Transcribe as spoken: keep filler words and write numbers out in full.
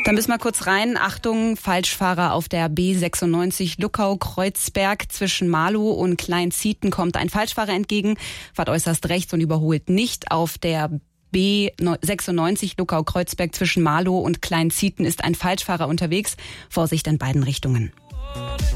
Dann müssen wir kurz rein. Achtung, Falschfahrer auf der B sechsundneunzig Luckau-Kreuzberg. Zwischen Marlow und Kleinzieten kommt ein Falschfahrer entgegen, fährt äußerst rechts und überholt nicht. Auf der B sechsundneunzig Luckau-Kreuzberg zwischen Marlow und Kleinzieten ist ein Falschfahrer unterwegs. Vorsicht in beiden Richtungen.